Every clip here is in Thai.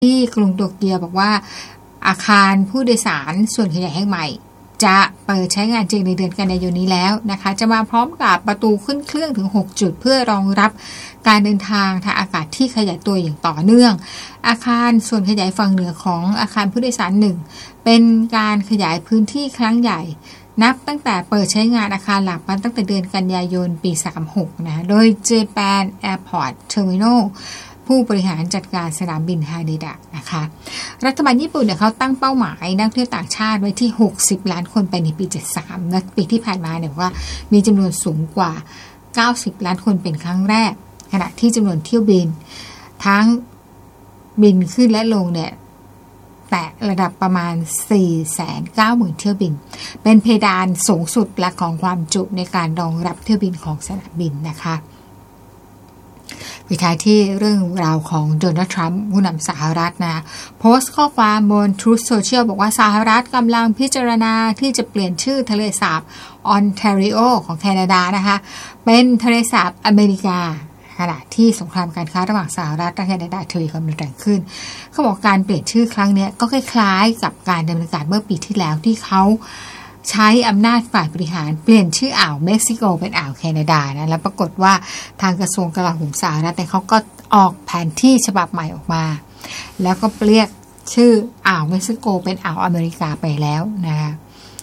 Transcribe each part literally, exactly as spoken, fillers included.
ที่กรุงโตเกียวบอกว่าอาคารผู้โดยสารส่วนขยายแห่งใหม่จะเปิดใช้งานจริงในเดือนกันยายนนี้แล้วนะคะจะมาพร้อมกับประตูขึ้นเครื่องถึงหกจุดเพื่อรองรับการเดินทางทางอากาศที่ขยายตัวอย่างต่อเนื่องอาคารส่วนขยายฝั่งเหนือของอาคารผู้โดยสารหนึ่งเป็นการขยายพื้นที่ครั้งใหญ่นับตั้งแต่เปิดใช้งานอาคารหลักมาตั้งแต่เดือนกันยายนปีสามสิบหกนะโดย Japan Airport Terminalผู้บริหารจัดการสนามบินฮาเดดะนะคะรัฐบาลญี่ปุ่นเนี่ยเขาตั้งเป้าหมายนักท่องเที่ยวต่างชาติไว้ที่หกสิบล้านคนไปในปีเจ็ดสิบสามและปีที่ผ่านมาเนี่ยว่ามีจำนวนสูงกว่าเก้าสิบล้านคนเป็นครั้งแรกขณะที่จำนวนเที่ยวบินทั้งบินขึ้นและลงเนี่ยแตะระดับประมาณ สี่แสนเก้าหมื่น เที่ยวบินเป็นเพดานสูงสุดหลักของความจุในการรองรับเที่ยวบินของสนามบินนะคะปิดท้ายที่เรื่องราวของโดนัลด์ทรัมป์ผู้นำสหรัฐนะโพสต์ข้อความบน Truth Social บอกว่าสหรัฐกำลังพิจารณาที่จะเปลี่ยนชื่อทะเลสาบออนแทริโอของแคนาดานะคะเป็นทะเลสาบอเมริกาขณะที่สงครามการค้าระหว่างสหรัฐและแคนาดาทวีความรุนแรงขึ้นเขาบอกการเปลี่ยนชื่อครั้งนี้ก็คล้ายๆกับการดำเนินการเมื่อปีที่แล้วที่เขาใช้อำนาจฝ่ายบริหารเปลี่ยนชื่ออ่าวเม็กซิโกเป็นอ่าวแคนาดานะแล้วปรากฏว่าทางกระทรวงกลาโหมสหรัฐเนี่ยเขาก็ออกแผนที่ฉบับใหม่ออกมาแล้วก็เรียกชื่ออ่าวเม็กซิโกเป็นอ่าวอเมริกาไปแล้วนะคะ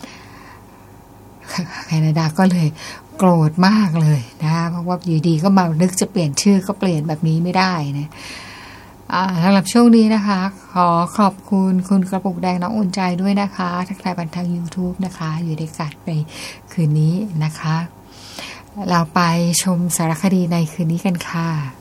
แคนาดาก็เลยโกรธมากเลยนะเพราะว่าอยู่ดีก็มานึกจะเปลี่ยนชื่อก็เปลี่ยนแบบนี้ไม่ได้นะสำหรับช่วงนี้นะคะขอขอบคุณคุณกระปุกแดงน้องอุ่นใจด้วยนะคะทักทายผ่านทาง YouTube นะคะอยู่ในการไปคืนนี้นะคะเราไปชมสารคดีในคืนนี้กันค่ะ